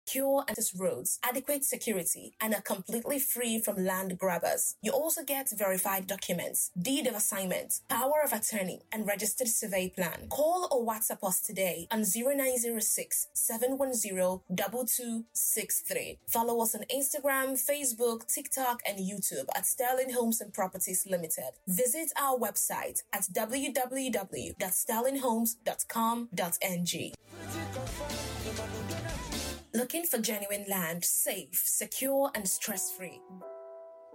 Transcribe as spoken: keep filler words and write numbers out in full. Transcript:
secure and roads, adequate security, and are completely free from land grabbers. You also get verified documents, deed of assignment, power of attorney, and registered survey plan. Call or WhatsApp us today on zero nine zero six, seven one zero, two two six three. Follow us on Instagram, Facebook, TikTok, and YouTube at Sterling Homes and Properties Limited. Visit our website at w w w dot sterling homes dot com dot n g. Looking for genuine land, safe, secure, and stress-free?